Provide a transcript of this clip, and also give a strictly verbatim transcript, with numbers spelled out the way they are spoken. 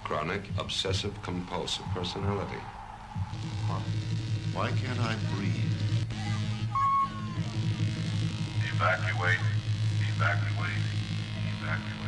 chronic obsessive-compulsive personality. Huh. Why can't I breathe? Evacuate. Evacuate. Evacuate.